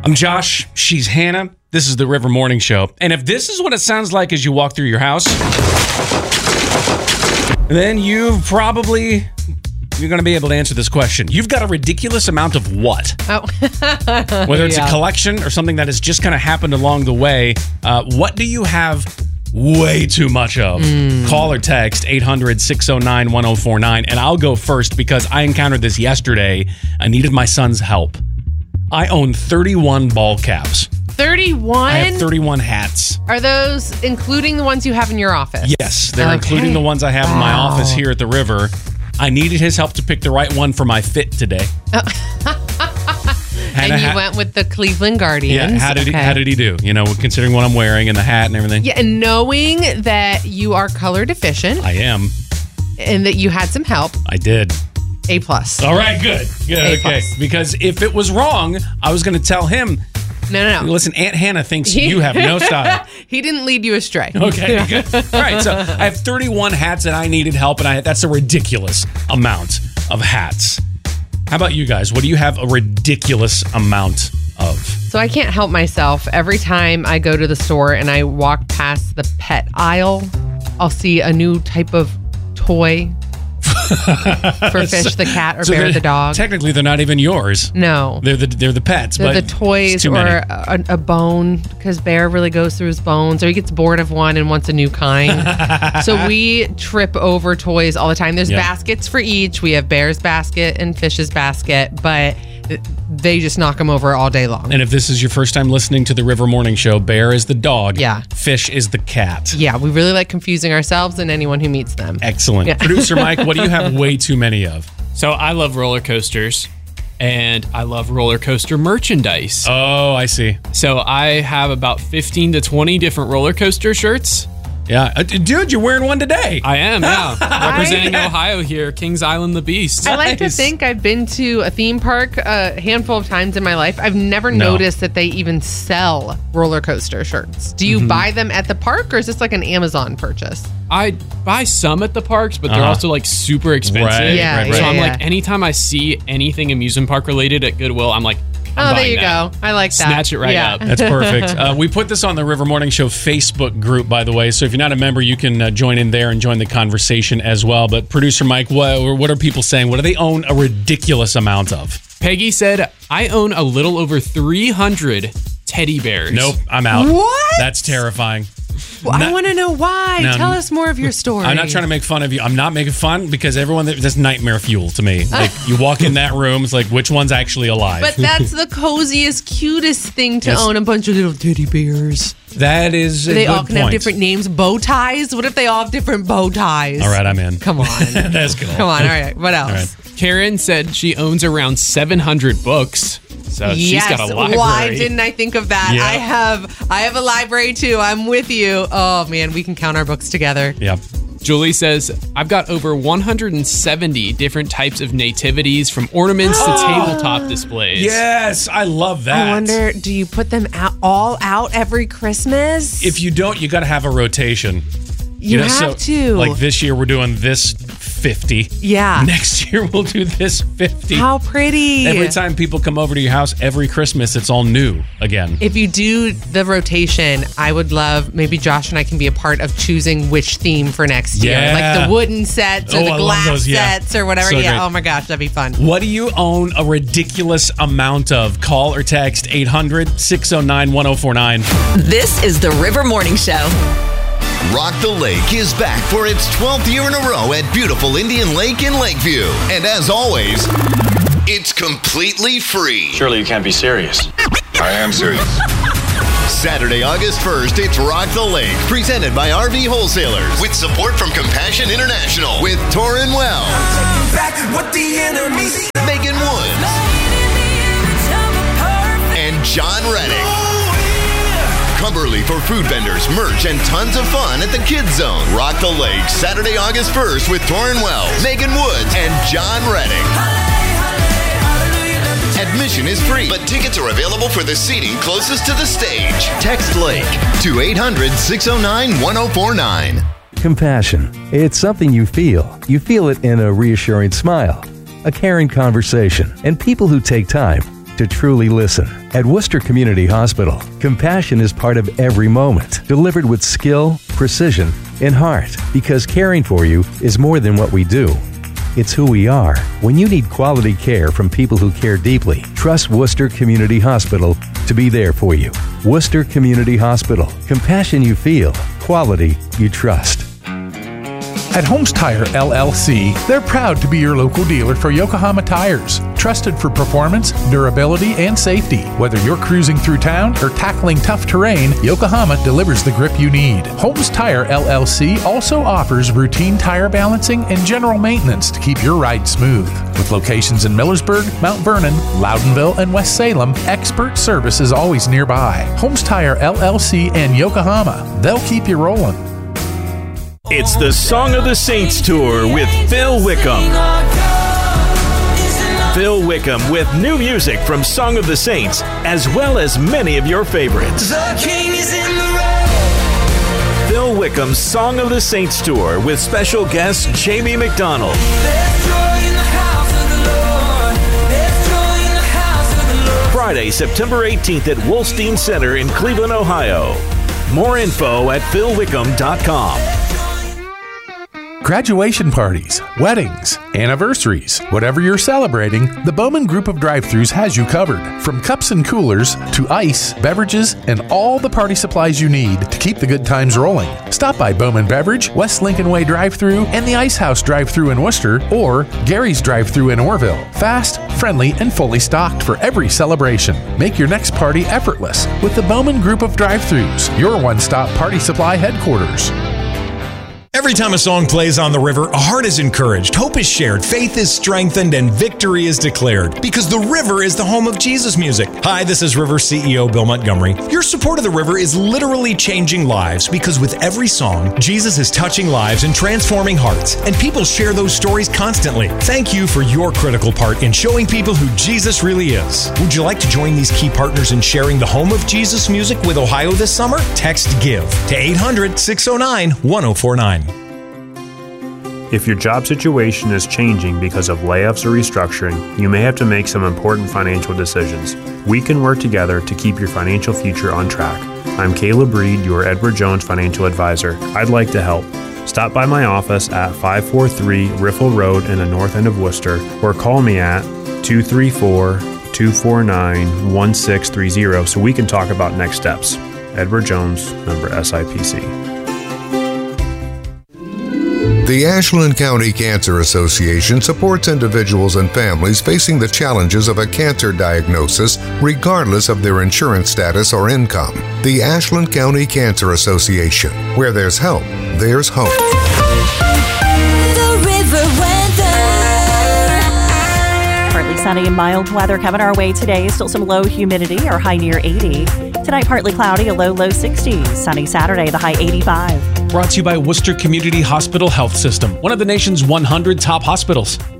I'm Josh. She's Hannah. This is the River Morning Show. And if this is what it sounds like as you walk through your house, then you're going to be able to answer this question. You've got a ridiculous amount of what? Oh. Whether it's a collection or something that has just kind of happened along the way, what do you have way too much of? Call or text 800-609-1049. And I'll go first because I encountered this yesterday. I needed my son's help. I own 31 ball caps. 31? I have 31 hats. Are those including the ones you have in your office? Yes, they're including the ones I have in my office here at the river. I needed his help to pick the right one for my fit today. And you went with the Cleveland Guardians. Yeah, how did he do? You know, considering what I'm wearing and the hat and everything. Yeah, and knowing that you are color deficient. I am. And that you had some help. I did. A+. All right, good. Okay. Because if it was wrong, I was going to tell him. No. Listen, Aunt Hannah thinks you have no style. He didn't lead you astray. Okay, good. All right, so I have 31 hats and I needed help, and that's a ridiculous amount of hats. How about you guys? What do you have a ridiculous amount of? So I can't help myself. Every time I go to the store and I walk past the pet aisle, I'll see a new type of toy for Fish the cat or Bear the dog. Technically, they're not even yours. No. They're the pets. They're the toys or a bone, because Bear really goes through his bones, or he gets bored of one and wants a new kind. So we trip over toys all the time. There's baskets for each. We have Bear's basket and Fish's basket, but they just knock them over all day long. And if this is your first time listening to the River Morning Show, Bear is the dog. Yeah. Fish is the cat. Yeah, we really like confusing ourselves and anyone who meets them. Excellent. Yeah. Producer Mike, what do you have way too many of? So I love roller coasters, and I love roller coaster merchandise. Oh, I see. So I have about 15 to 20 different roller coaster shirts. Yeah. Dude, you're wearing one today. I am, yeah. Representing Ohio here, Kings Island the Beast. I like to think I've been to a theme park a handful of times in my life. I've never noticed that they even sell roller coaster shirts. Do you buy them at the park, or is this like an Amazon purchase? I buy some at the parks, but they're also like super expensive. Right. So I'm like, anytime I see anything amusement park related at Goodwill, I'm like, there you go. I like that. Snatch it up. That's perfect. We put this on the River Morning Show Facebook group, by the way. So if you're not a member, you can join in there and join the conversation as well. But producer Mike, what are people saying? What do they own a ridiculous amount of? Peggy said, I own a little over 300 teddy bears. Nope, I'm out. What? That's terrifying. Well, I want to know why. Tell us more of your story. I'm not trying to make fun of you. I'm not making fun because that's nightmare fuel to me. Like, you walk in that room, it's like, which one's actually alive? But that's the coziest, cutest thing to own, a bunch of little teddy bears. That is a They good all can have different names. Bow ties? What if they all have different bow ties? All right, I'm in. Come on. That's cool. Come on. All right. What else? All right. Karen said she owns around 700 books. So she's got a library. Why didn't I think of that? Yep. I have a library too. I'm with you. Oh man, we can count our books together. Yep. Julie says, I've got over 170 different types of nativities, from ornaments to tabletop displays. Yes, I love that. I wonder, do you put them all out every Christmas? If you don't, you got to have a rotation. You have to. Like this year, we're doing this 50. Yeah. Next year, we'll do this 50. How pretty. Every time people come over to your house, every Christmas, it's all new again. If you do the rotation, I would love, maybe Josh and I can be a part of choosing which theme for next year. Like the wooden sets or the glass sets or whatever. So great. Oh my gosh, that'd be fun. What do you own a ridiculous amount of? Call or text 800-609-1049. This is the River Morning Show. Rock the Lake is back for its 12th year in a row at beautiful Indian Lake in Lakeview. And as always, it's completely free. Surely you can't be serious. I am serious. Saturday, August 1st, it's Rock the Lake, presented by RV Wholesalers, with support from Compassion International, with Torrin Wells, Megan Woods, and John Reddick. Cumberly for food vendors, merch, and tons of fun at the Kids Zone. Rock the Lake, Saturday, August 1st with Torrin Wells, Megan Woods, and John Reddick. Admission is free, but tickets are available for the seating closest to the stage. Text Lake to 800-609-1049. Compassion. It's something you feel. You feel it in a reassuring smile, a caring conversation, and people who take time to truly listen. At Worcester Community Hospital, compassion is part of every moment, delivered with skill, precision, and heart, because caring for you is more than what we do. It's who we are. When you need quality care from people who care deeply, trust Worcester Community Hospital to be there for you. Worcester Community Hospital. Compassion you feel. Quality you trust. At Holmes Tire LLC, they're proud to be your local dealer for Yokohama tires. Trusted for performance, durability, and safety. Whether you're cruising through town or tackling tough terrain, Yokohama delivers the grip you need. Holmes Tire LLC also offers routine tire balancing and general maintenance to keep your ride smooth. With locations in Millersburg, Mount Vernon, Loudonville, and West Salem, expert service is always nearby. Holmes Tire LLC and Yokohama. They'll keep you rolling. It's the Song of the Saints Tour with Phil Wickham. Phil Wickham with new music from Song of the Saints, as well as many of your favorites. Phil Wickham's Song of the Saints Tour with special guest Jamie McDonald. Friday, September 18th at Wolstein Center in Cleveland, Ohio. More info at philwickham.com. Graduation parties, weddings, anniversaries, whatever you're celebrating, the Bowman Group of Drive-Thrus has you covered. From cups and coolers to ice, beverages, and all the party supplies you need to keep the good times rolling. Stop by Bowman Beverage, West Lincoln Way Drive-Thru, and the Ice House Drive-Thru in Worcester, or Gary's Drive-Thru in Orville. Fast, friendly, and fully stocked for every celebration. Make your next party effortless with the Bowman Group of Drive-Thrus, your one-stop party supply headquarters. Every time a song plays on the river, a heart is encouraged, hope is shared, faith is strengthened, and victory is declared. Because the river is the home of Jesus music. Hi, this is River CEO Bill Montgomery. Your support of the river is literally changing lives, because with every song, Jesus is touching lives and transforming hearts, and people share those stories constantly. Thank you for your critical part in showing people who Jesus really is. Would you like to join these key partners in sharing the home of Jesus music with Ohio this summer? Text GIVE to 800-609-1049. If your job situation is changing because of layoffs or restructuring, you may have to make some important financial decisions. We can work together to keep your financial future on track. I'm Caleb Reed, your Edward Jones financial advisor. I'd like to help. Stop by my office at 543 Riffle Road in the north end of Worcester, or call me at 234-249-1630 so we can talk about next steps. Edward Jones, member SIPC. The Ashland County Cancer Association supports individuals and families facing the challenges of a cancer diagnosis, regardless of their insurance status or income. The Ashland County Cancer Association. Where there's help, there's hope. The River Weather. Partly sunny and mild weather coming our way today. Still some low humidity, or high near 80. Tonight, partly cloudy, a low 60s. Sunny Saturday, the high 85. Brought to you by Worcester Community Hospital Health System, one of the nation's 100 top hospitals.